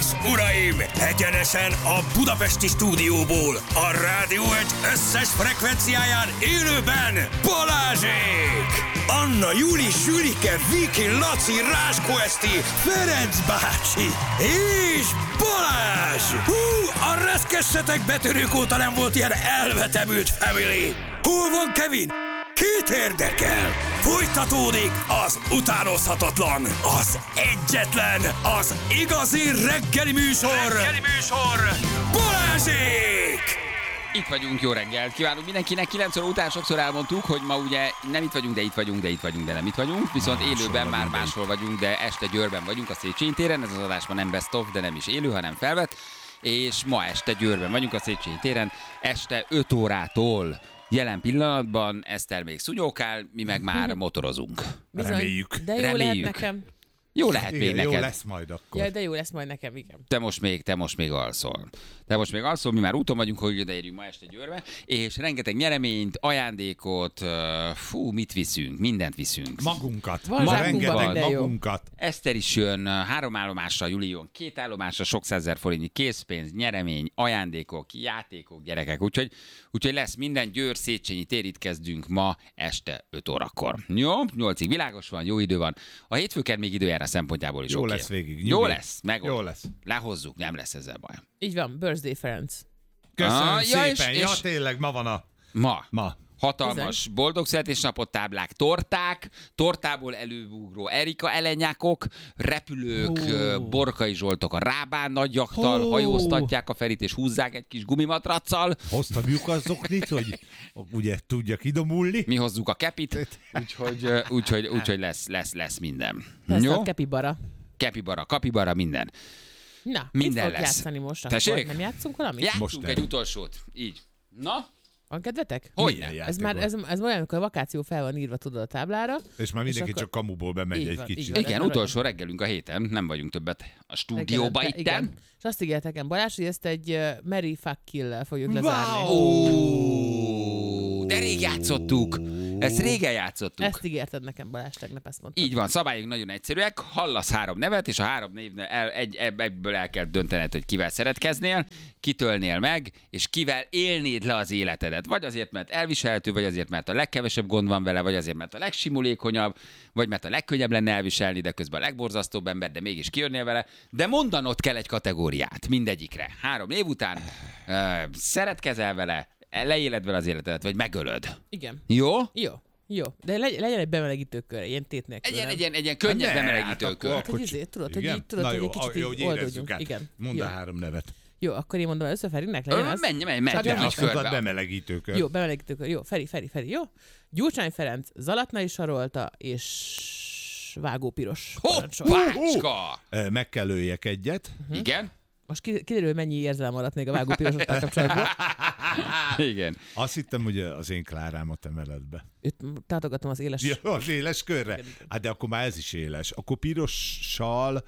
és uraim, egyenesen a budapesti stúdióból, a Rádió Egy összes frekvenciáján élőben Balázsék! Anna, Júli, Sülike, Viki, Laci, Ráskó Eszti, Ferenc bácsi és Balázs! Hú, a reszkessetek betörők óta nem volt ilyen elvetemült family! Hol van Kevin? Kit érdekel? Folytatódik az utánozhatatlan, az egyetlen, az igazi reggeli műsor, Balázsék! Itt vagyunk, jó reggelt kívánunk mindenkinek. 9 óra után sokszor elmondtuk, hogy ma ugye nem itt vagyunk, de itt vagyunk, de itt vagyunk, de nem itt vagyunk. Viszont élőben már máshol vagyunk, de este Győrben vagyunk a Széchenyi téren. Ez az adás ma nem best of, de nem is élő, hanem felvett. És ma este Győrben vagyunk a Széchenyi téren, este 5 órától. Jelen pillanatban Eszter még szunyókál, mi meg már motorozunk. Bizony, Reméljük. de jó lehet nekem. Jó lehet még neked. Jó lesz majd akkor. Ja, de jó lesz majd nekem, igen. Te most még alszol. Mi már úton vagyunk, hogy odaérjünk ma este Győrbe, és rengeteg nyereményt, ajándékot, mit viszünk, mindent viszünk. Magunkat. Van zsákunkban, Rengeteg jó. magunkat. Eszter is jön 3 állomással, Júli jön 2 állomásra, sok 100 000 forintnyi készpénz, nyeremény, ajándékok, játékok, gyerekek. Úgyhogy lesz minden. Győr, Széchenyi tér, itt kezdünk ma este 5 órakor. Jó, 8-ig világos van, jó idő van. A hétfőked még időjára szempontjából is Jó oké. lesz végig. Jó lesz, Jó lesz. Lehozzuk, nem lesz ezzel baj. Így van, birthday Ferenc. Köszönöm ja, szépen. és Tényleg, ma van a... Ma. Hatalmas boldog születésnapot táblák, tortából előugró Erika elenyákok, repülők, Borkai Zsoltok a Rábán nagy jaktal hajóztatják a Ferit és húzzák egy kis gumimatraccal. Hoztam lyukaszoknit, hogy ugye tudjak idomulni. Mi hozzuk a kepit, úgyhogy lesz minden. Persze Jó? a kepibara. Kapibara, minden. Na, Minden mit fogok lesz. játszani most Tessék? akkor? Nem játszunk valamit? Játszunk Most egy nem. utolsót. Így. Na? Van kedvetek? Hogyne? Milyen Ez már játék van? ez olyan, amikor a vakáció fel van írva, tudod, a táblára. És már mindenki akkor- csak kamuból bemegy Így egy van, kicsit. így van. Igen, utolsó reggelünk a héten, nem vagyunk többet a stúdióba Reggelente, itten. igen. És azt ígért nekem Balázs, hogy ezt egy Mary Fuck Kill-lel fogjuk lezárni. De rég játszottuk. Ezt régen játszottuk. Ezt ígérted nekem, Balázs, tegnap ezt mondtad. Így van, szabályok nagyon egyszerűek. Hallasz 3 nevet, és a 3 névnél ebből el kell döntened, hogy kivel szeretkeznél, kitölnél meg, és kivel élnéd le az életedet. Vagy azért, mert elviselhető, vagy azért, mert a legkevesebb gond van vele, vagy azért, mert a legsimulékonyabb, vagy mert a legkönnyebb lenne elviselni, de közben a legborzasztóbb ember, de mégis kijönnél vele. De mondanod kell egy kategóriát mindegyikre. 3 név után szeretkezel vele, leéled vele az életedet, vagy megölöd. Igen. Jó? Jó. De legyen egy bemelegítő kör, ilyen tét nélkül. nem? Egy ilyen könnyed bemelegítő kör. Hát, hogy izé, tudod, hogy Igen? így, tudod, Na hogy jó, egy kicsit jó, így hogy érezzük oldódjunk. át. Igen. Mondd Jó. a 3 nevet. Jó, akkor én mondom először Ferinek, legyen az. Menj, Csak egy Azt körbe. mondtad bemelegítőkör. Jó, bemelegítő kör. Jó, Feri, jó. Gyurcsány Ferenc, Zalatnai Sarolta és Vágó Piros. Parancsolj. Hoppácska! Meg kell öljek egyet. Igen? Most kiderül, mennyi érzelem maradt még a Vágó Pirosottal kapcsolatban. Igen. Azt hittem, hogy az én Klárámat emeled be. Őt tátogatom az éles... Ja, az éles körre? Hát de akkor már ez is éles. Akkor pirossal...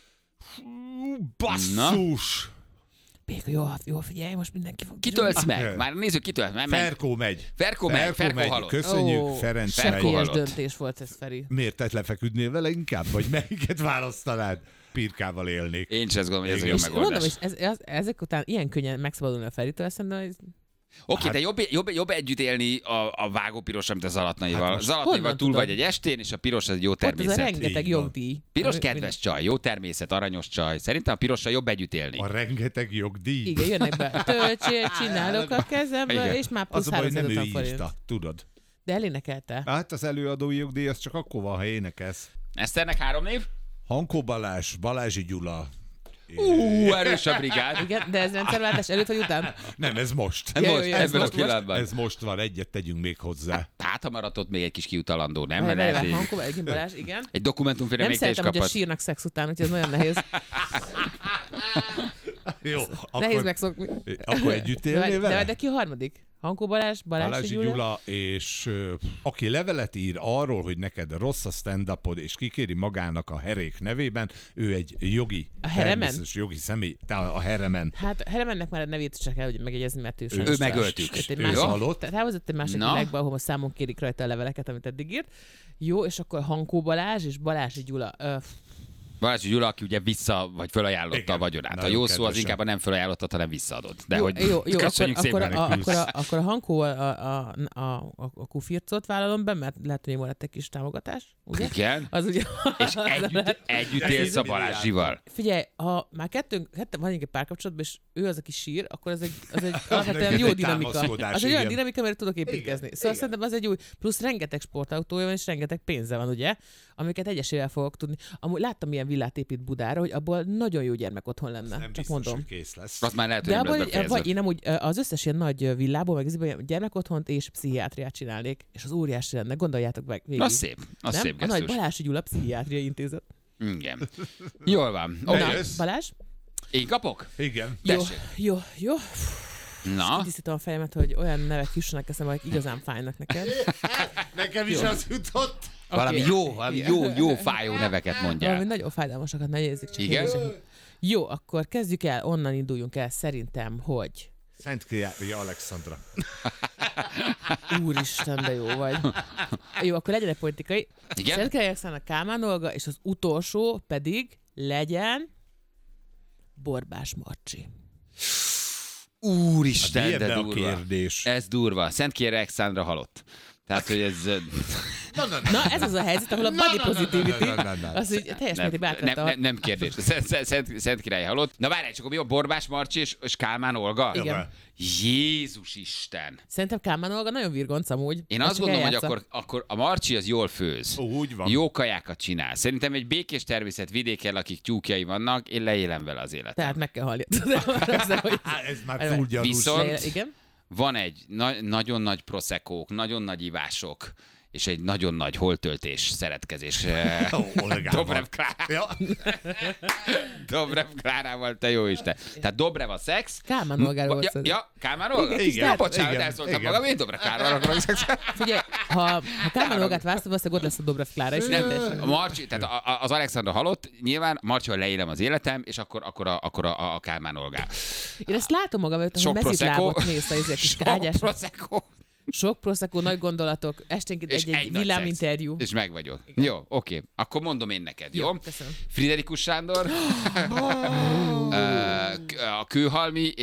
Basszus! Béka, jó, figyelj, most mindenki fog... Kitölsz meg. Már nézzük, kitölsz meg. Ferkó megy. Ferkó megy, Ferkó halott. Köszönjük, Ó, Ferenc Ferkó megy. Sekélyes halott. döntés volt ez, Feri. Miért te lefeküdnél vele inkább? Vagy melyiket választanád? Pirkával élnék. Én sem azt gondolom, hogy ez a jó Igen. És mondom, megoldás. és ezek után ilyen könnyen megszabadulni a Feritől, szerintem, hogy Oké, de jobb együtt élni a Vágó Piros, mint a Zalatnaival. Hát most Zalatnaival honnan túl tudod? vagy egy estén, és a Piros az egy jó ott az a természet. rengeteg Így van. jogdíj. Piros kedves csaj, jó természet, aranyos csaj. Szerintem a Pirossal jobb együtt élni. A rengeteg jogdíj. Igen, jönnek be. Töltsét csinálok a kezemből, Igen. és már Az plusz a baj, hogy nem ő 350 forint. írta, tudod. De elénekelte. Hát az előadói jogdíj az csak akkor van, ha énekelsz. Eszternek 3 név? Hankó Balázs, Balázsi Gyula. Erős a brigád. Igen, de ez rendszerváltás előtt vagy után? Nem, ez most. Ez Ja, most, jó, ez ebben a most. pillanatban. Ez most van, egyet tegyünk még hozzá. Hát, ha maradt ott még egy kis kiutalandó, nem? Várj, Lehet, várj, hogy Hankó, Elgin Balázs, igen. egy dokumentumfilmre Nem még te is szeretem, hogy a kaphatsz. sírnak szex után, úgyhogy ez nagyon nehéz. Jó, Nehéz megszokni. akkor együtt De, élnél vele? de ki a harmadik? Hankó Balázs, Balázsi Balázsi Gyula. Gyula, és aki levelet ír arról, hogy neked rossz a stand-upod, és kikéri magának a herék nevében, ő egy jogi, A Heremen? természetes jogi személy, a Heremen. Hát Heremennek már a nevét csak kell, hogy megjegyezni, mert ő Ő sajnos megöltük. Egy Ő másik, halott. távozott egy másik Na. világba, ahol most számon kérik rajta a leveleket, amit eddig írt. Jó, és akkor Hankó Balázs és Balázsi Gyula. Balázs Gyula, aki ugye vagy felajánlotta Igen, a vagyonát. A nagyon jó szó az kedvesen. inkább a nem felajánlottad, hanem visszaadod. De hogy Jó, köszönjük akkor szépen. a Hankóval a kufircot vállalom be, mert lehet, hogy volt egy kis támogatás, ugye? Igen. Az ugye... És együtt élsz a Balázsival. Figyelj, ha már ketten vagyunk egy párkapcsolatban, és ő az, aki sír, akkor az egy alapvetően neked jó egy dinamika. támaszkodás, Az egy olyan igen. dinamika, mert tudok építkezni. Szóval szerintem az egy új, plusz rengeteg sportautója van, és rengeteg pénze van, ugye? Amiket egyesével fogok tudni. Amúgy láttam ilyen villát épít Budára, hogy abból nagyon jó gyermek otthon lenne. Nem Csak biztos, mondom. hogy kész lesz. Azt már lehet, hogy De nem lesz abban, befejezve. vagy én nem úgy, az összes ilyen nagy villából, meg ezért gyermekotthont és pszichiátriát csinálnék, és az óriási lenne, gondoljátok meg végig. Az szép. Az Nem? szép A nagy gesztus. Balázs Gyula Pszichiátriai Intézet. Igen. Jól van. Na, Oké. Na, jössz? Balázs? Én kapok? Igen. Tessék. Jó. Na, Kiszítom a fejemet, hogy olyan nevek jussanak eszembe, amik igazán fájnak neked. Nekem is az jutott. valami jó fájó neveket Valami mondjál. nagyon fájdalmasakat ne jegyezzük, csak Igen? kérdések. Jó, akkor kezdjük el, onnan induljunk el szerintem, hogy Szentkirály Alexandra. úristen, de jó vagy. Jó, akkor legyen egy politikai. Igen? Szentkirály Alexandra, Kálmán Olga, és az utolsó pedig legyen Borbás Marcsi. Úristen, Hát de milyen a durva. kérdés? Ez durva. Szentkirály Alexandra halott. Tehát, hogy ez... Na, ez az a helyzet, ahol a body positivity, Na. az így teljes mértékben átvette nem kérdés. Szent Király halott. Na várj, csak mi a Borbás Marcsi és Kálmán Olga? Igen. Jézus Isten! Szerintem Kálmán Olga nagyon virgonc amúgy. Én Azt azt csak gondolom, hogy eljátsza. akkor a Marcsi az jól főz. Úgy van. Jó kajákat csinál. Szerintem egy békés természet vidéken, akik tyúkjai vannak, én leélem vele az életet. Tehát meg kell halni. Hogy... Ez már túl gyanús. Viszont- Igen? Van egy nagyon nagy proszekók, nagyon nagy ivások, és egy nagyon nagy holtöltés, szeretkezés. Olgával. Dobrev Klárával. Ja. Dobrev Klárával, te jó Isten. Tehát Dobrev a szex. Kálmán Olgáról volt szó. Ja, Kálmán Olga? Igen, Ja, bocsánat, igen, elszóltam igen. magam, én Dobrev Klárával akarok szexelni. Figyelj, ha Kálmán Olgát választod, valószínűleg ott lesz a Dobrev Klára, és nem teljesen. A Marcsi, tehát az Alexandra halott, nyilván Marcsival leélem az életem, és akkor a Kálmán Olgá. Én ezt látom magam, hogy Sok prosecco. mezitlábot mész a kis Sok ágyás. prosecco. Sok prosecco, nagy gondolatok, esténként És egy nagy szex. villáminterjú. És meg vagyok. Jó, oké. Akkor mondom én neked, jó? Köszönöm. Friderikus Sándor, a Kőhalmi